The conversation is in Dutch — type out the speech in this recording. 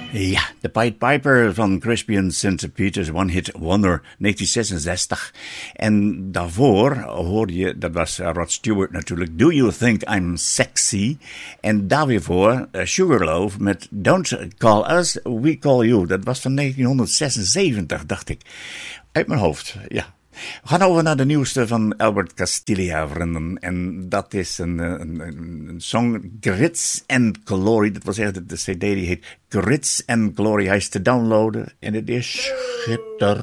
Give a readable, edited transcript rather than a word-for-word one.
Ja, de Pied Piper van Crispy and St. Peter's One Hit Wonder 1966. En daarvoor hoorde je, dat was Rod Stewart natuurlijk, Do You Think I'm Sexy? En daar weer voor Sugarloaf met Don't Call Us, We Call You. Dat was van 1976, dacht ik. Uit mijn hoofd, ja. We gaan over naar de nieuwste van Albert Castiglia, vrienden. En dat is een song, Grits and Glory. Dat wil zeggen, de cd die heet Grits and Glory. Hij is te downloaden en het is schitterend.